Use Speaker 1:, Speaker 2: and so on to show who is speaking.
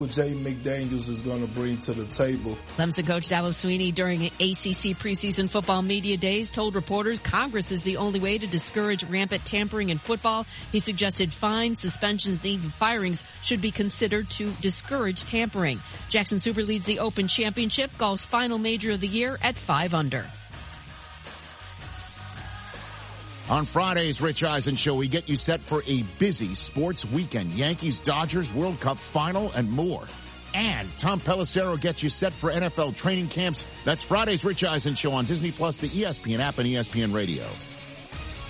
Speaker 1: Jay McDaniels is going to bring to the table.
Speaker 2: Clemson coach Dabo Swinney during ACC preseason football media days told reporters Congress is the only way to discourage rampant tampering in football. He suggested fines, suspensions, and even firings should be considered to discourage tampering. Jackson Super leads the Open Championship, golf's final major of the year, at 5 under.
Speaker 3: On Friday's Rich Eisen Show, we get you set for a busy sports weekend. Yankees, Dodgers, World Cup final, and more. And Tom Pelissero gets you set for NFL training camps. That's Friday's Rich Eisen Show on Disney+, the ESPN app, and ESPN Radio.